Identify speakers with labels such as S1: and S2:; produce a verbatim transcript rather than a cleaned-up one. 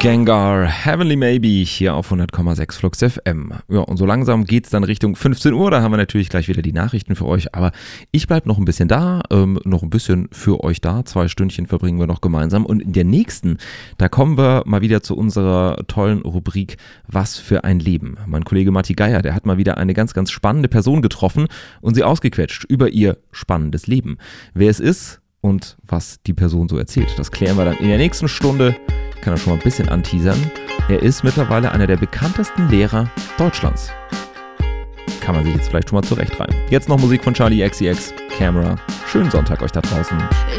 S1: Gengar, Heavenly Maybe hier auf hundert Komma sechs Flux F M. Ja, und so langsam geht's dann Richtung fünfzehn Uhr, da haben wir natürlich gleich wieder die Nachrichten für euch, aber ich bleib noch ein bisschen da, ähm, noch ein bisschen für euch da, zwei Stündchen verbringen wir noch gemeinsam und in der nächsten, da kommen wir mal wieder zu unserer tollen Rubrik Was für ein Leben. Mein Kollege Matti Geier, der hat mal wieder eine ganz, ganz spannende Person getroffen und sie ausgequetscht über ihr spannendes Leben. Wer es ist und was die Person so erzählt, das klären wir dann in der nächsten Stunde. Ich kann das schon mal ein bisschen anteasern. Er ist mittlerweile einer der bekanntesten Lehrer Deutschlands. Kann man sich jetzt vielleicht schon mal zurechtreiben. Jetzt noch Musik von Charli X C X, Camera. Schönen Sonntag euch da draußen.